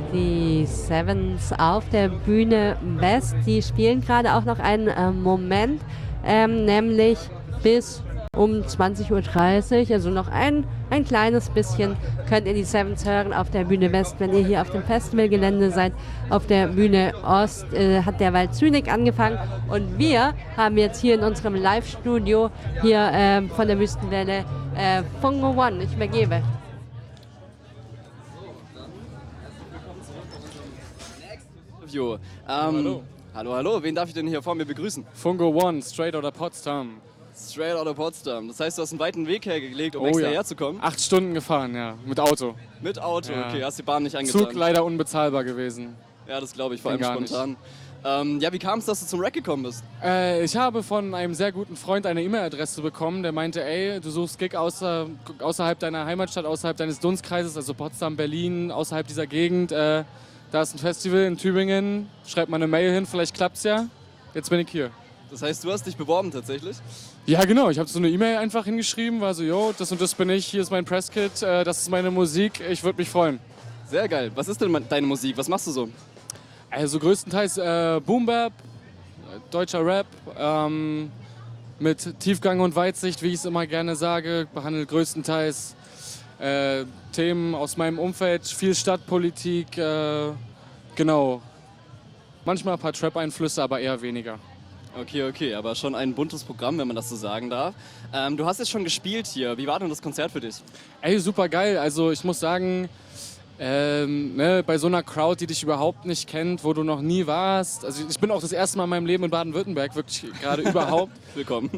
Die Sevens auf der Bühne West. Die spielen gerade auch noch einen Moment, nämlich bis um 20:30 Uhr, also noch ein kleines bisschen könnt ihr die Sevens hören auf der Bühne West. Wenn ihr hier auf dem Festivalgelände seid, auf der Bühne Ost hat derweil Zynik angefangen und wir haben jetzt hier in unserem Live-Studio hier von der Wüstenwelle Fungo One. Ich übergebe. Hallo. Hallo, wen darf ich denn hier vor mir begrüßen? Fungo One, Straight Outta Potsdam. Straight Outta Potsdam. Das heißt, du hast einen weiten Weg hergelegt, um extra herzukommen? 8 Stunden gefahren, ja. Mit Auto. Mit Auto, ja. Okay. Hast die Bahn nicht angetan? Zug leider unbezahlbar gewesen. Ja, das glaube ich, vor allem spontan. Wie kam es, dass du zum Rack gekommen bist? Ich habe von einem sehr guten Freund eine E-Mail-Adresse bekommen, der meinte, ey, du suchst Gig außerhalb deiner Heimatstadt, außerhalb deines Dunstkreises, also Potsdam, Berlin, außerhalb dieser Gegend. Da ist ein Festival in Tübingen, schreib mal eine Mail hin, vielleicht klappt's ja. Jetzt bin ich hier. Das heißt, du hast dich beworben tatsächlich? Ja, genau. Ich habe so eine E-Mail einfach hingeschrieben, war so, yo, das und das bin ich, hier ist mein Presskit, das ist meine Musik, ich würde mich freuen. Sehr geil. Was ist denn deine Musik? Was machst du so? Also größtenteils Boom Bap, deutscher Rap, mit Tiefgang und Weitsicht, wie ich es immer gerne sage, behandelt größtenteils Themen aus meinem Umfeld, viel Stadtpolitik, genau. Manchmal ein paar Trap-Einflüsse, aber eher weniger. Okay, aber schon ein buntes Programm, wenn man das so sagen darf. Du hast jetzt schon gespielt hier. Wie war denn das Konzert für dich? Ey, super geil. Also ich muss sagen, bei so einer Crowd, die dich überhaupt nicht kennt, wo du noch nie warst. Also ich bin auch das erste Mal in meinem Leben in Baden-Württemberg, wirklich gerade überhaupt. Willkommen.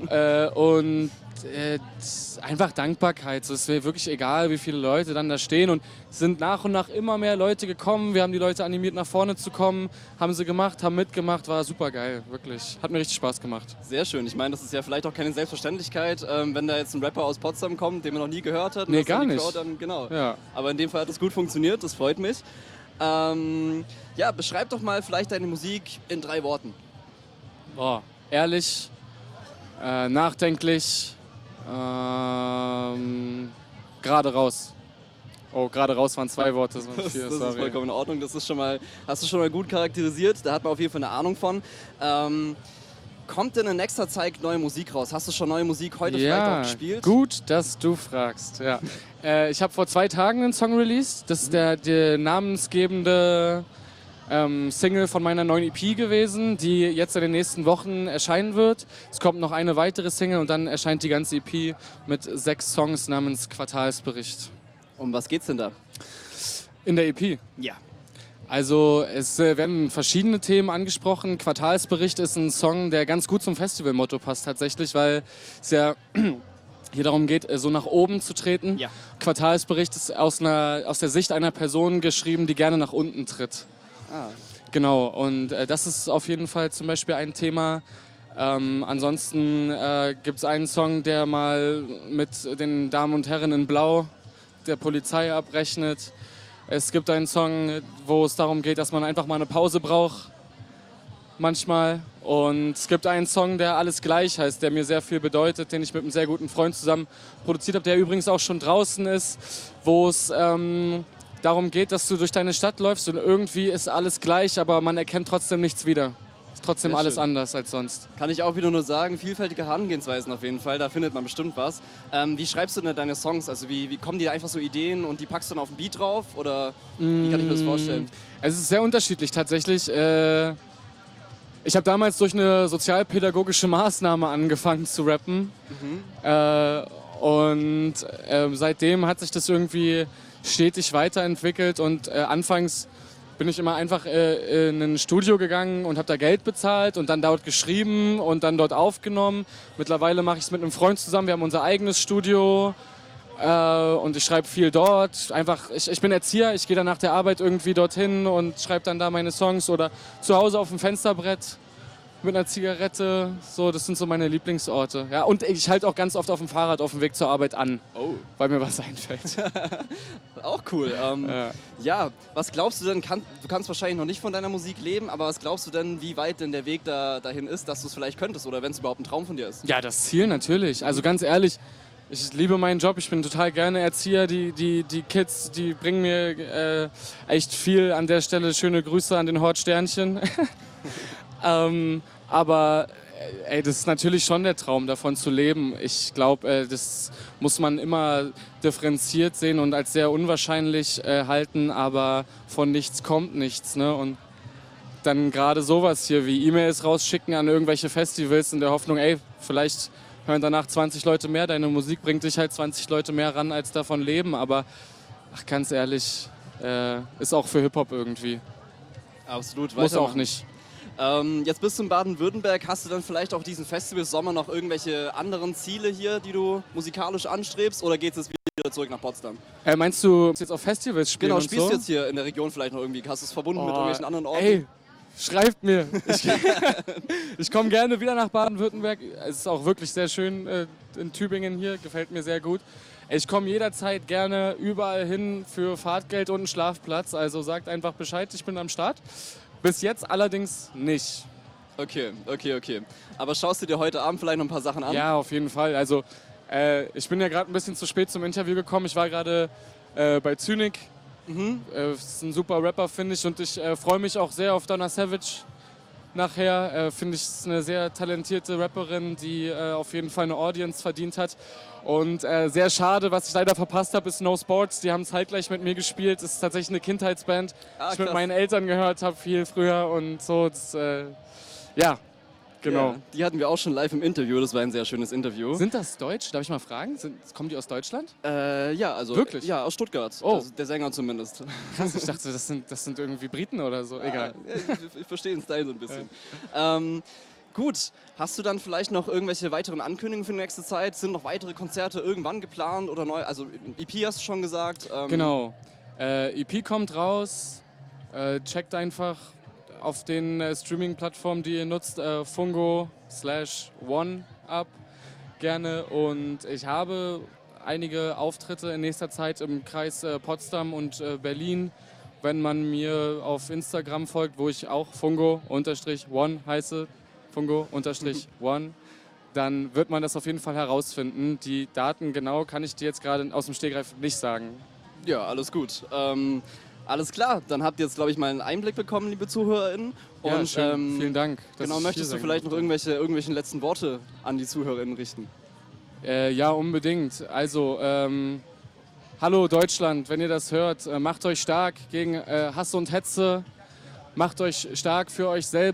Einfach Dankbarkeit. So, es wäre wirklich egal, wie viele Leute dann da stehen. Und es sind nach und nach immer mehr Leute gekommen. Wir haben die Leute animiert, nach vorne zu kommen. Haben sie gemacht, haben mitgemacht. War super geil, wirklich. Hat mir richtig Spaß gemacht. Sehr schön. Ich meine, das ist ja vielleicht auch keine Selbstverständlichkeit, wenn da jetzt ein Rapper aus Potsdam kommt, den man noch nie gehört hat. Nee, gar nicht. Genau. Ja. Aber in dem Fall hat es gut funktioniert. Das freut mich. Beschreib doch mal vielleicht deine Musik in 3 Worten. Boah, ehrlich, nachdenklich, gerade raus. Oh, gerade raus waren 2 Worte. Das ist vollkommen in Ordnung. Das ist hast du schon mal gut charakterisiert. Da hat man auf jeden Fall eine Ahnung von. Kommt denn in nächster Zeit neue Musik raus? Hast du schon neue Musik heute vielleicht auch gespielt? Gut, dass du fragst. Ja. Ich habe vor 2 Tagen einen Song released. Das ist der namensgebende Single von meiner neuen EP gewesen, die jetzt in den nächsten Wochen erscheinen wird. Es kommt noch eine weitere Single und dann erscheint die ganze EP mit 6 Songs namens Quartalsbericht. Um was geht's denn da? In der EP? Ja. Also es werden verschiedene Themen angesprochen. Quartalsbericht ist ein Song, der ganz gut zum Festivalmotto passt tatsächlich, weil es ja hier darum geht, so nach oben zu treten. Ja. Quartalsbericht ist aus der Sicht einer Person geschrieben, die gerne nach unten tritt. Ah. Genau, und das ist auf jeden Fall zum Beispiel ein Thema. Ansonsten gibt es einen Song, der mal mit den Damen und Herren in Blau der Polizei abrechnet. Es gibt einen Song, wo es darum geht, dass man einfach mal eine Pause braucht, manchmal. Und es gibt einen Song, der Alles gleich heißt, der mir sehr viel bedeutet, den ich mit einem sehr guten Freund zusammen produziert habe, der übrigens auch schon draußen ist, wo es darum geht, dass du durch deine Stadt läufst und irgendwie ist alles gleich, aber man erkennt trotzdem nichts wieder. Ist trotzdem alles anders als sonst. Kann ich auch wieder nur sagen, vielfältige Herangehensweisen auf jeden Fall, da findet man bestimmt was. Wie schreibst du denn deine Songs? Also wie kommen dir einfach so Ideen und die packst du dann auf den Beat drauf? Oder wie kann ich mir das vorstellen? Es ist sehr unterschiedlich tatsächlich. Ich habe damals durch eine sozialpädagogische Maßnahme angefangen zu rappen. Seitdem hat sich das irgendwie stetig weiterentwickelt und anfangs bin ich immer einfach in ein Studio gegangen und habe da Geld bezahlt und dann dort geschrieben und dann dort aufgenommen. Mittlerweile mache ich es mit einem Freund zusammen, wir haben unser eigenes Studio und ich schreibe viel dort. Einfach, ich bin Erzieher, ich gehe dann nach der Arbeit irgendwie dorthin und schreibe dann da meine Songs oder zu Hause auf dem Fensterbrett mit einer Zigarette. So, das sind so meine Lieblingsorte. Ja, und ich halte auch ganz oft auf dem Fahrrad auf dem Weg zur Arbeit an, weil mir was einfällt. Auch cool. Was glaubst du denn, du kannst wahrscheinlich noch nicht von deiner Musik leben, aber was glaubst du denn, wie weit denn der Weg dahin ist, dass du es vielleicht könntest oder wenn es überhaupt ein Traum von dir ist? Ja, das Ziel natürlich. Also ganz ehrlich, Ich liebe meinen Job, ich bin total gerne Erzieher. Die Kids, die bringen mir echt viel an der Stelle. Schöne Grüße an den Hort Sternchen. Aber das ist natürlich schon der Traum, davon zu leben. Ich glaube, das muss man immer differenziert sehen und als sehr unwahrscheinlich halten, aber von nichts kommt nichts. Ne? Und dann gerade sowas hier wie E-Mails rausschicken an irgendwelche Festivals in der Hoffnung, vielleicht hören danach 20 Leute mehr, deine Musik bringt dich halt 20 Leute mehr ran, als davon leben, aber ganz ehrlich, ist auch für Hip-Hop irgendwie. Absolut, muss auch nicht. Jetzt bist du in Baden-Württemberg, hast du dann vielleicht auch diesen Festivalsommer noch irgendwelche anderen Ziele hier, die du musikalisch anstrebst, oder geht es jetzt wieder zurück nach Potsdam? Meinst du jetzt auf Festivals spielen? Genau, und spielst so? du jetzt hier in der Region vielleicht noch irgendwie? Hast du es verbunden mit irgendwelchen anderen Orten? Schreibt mir. Ich komme gerne wieder nach Baden-Württemberg. Es ist auch wirklich sehr schön in Tübingen hier, gefällt mir sehr gut. Ich komme jederzeit gerne überall hin für Fahrtgeld und einen Schlafplatz. Also sagt einfach Bescheid, ich bin am Start. Bis jetzt allerdings nicht. Okay. Aber schaust du dir heute Abend vielleicht noch ein paar Sachen an? Ja, auf jeden Fall. Also ich bin ja gerade ein bisschen zu spät zum Interview gekommen. Ich war gerade bei Zynik. Ist ein super Rapper, finde ich, und ich freue mich auch sehr auf Donna Savage nachher. Finde ich, ist eine sehr talentierte Rapperin, die auf jeden Fall eine Audience verdient hat. Und sehr schade, was ich leider verpasst habe, ist No Sports. Die haben zeitgleich mit mir gespielt. Das ist tatsächlich eine Kindheitsband, die ich mit meinen Eltern gehört habe, viel früher und so. Das, genau. Ja, die hatten wir auch schon live im Interview, das war ein sehr schönes Interview. Sind das Deutsch? Darf ich mal fragen? Kommen die aus Deutschland? Ja, also wirklich? Ja, aus Stuttgart. Oh. Also der Sänger zumindest. Krass, ich dachte, das sind irgendwie Briten oder so. Egal. Ich verstehe den Style so ein bisschen. Gut, hast du dann vielleicht noch irgendwelche weiteren Ankündigungen für die nächste Zeit? Sind noch weitere Konzerte irgendwann geplant oder neu? Also EP hast du schon gesagt. Genau. EP kommt raus. Checkt einfach auf den Streaming-Plattformen, die ihr nutzt, Fungo/One ab gerne. Und ich habe einige Auftritte in nächster Zeit im Kreis Potsdam und Berlin. Wenn man mir auf Instagram folgt, wo ich auch Fungo_One heiße, Fungo_One, dann wird man das auf jeden Fall herausfinden. Die Daten genau kann ich dir jetzt gerade aus dem Stegreif nicht sagen. Ja, alles gut. Alles klar, dann habt ihr jetzt, glaube ich, mal einen Einblick bekommen, liebe ZuhörerInnen. Und, ja, schön. Vielen Dank. Genau, möchtest du vielleicht noch irgendwelche letzten Worte an die ZuhörerInnen richten? Ja, unbedingt. Also, hallo Deutschland, wenn ihr das hört, macht euch stark gegen Hass und Hetze, macht euch stark für euch selbst.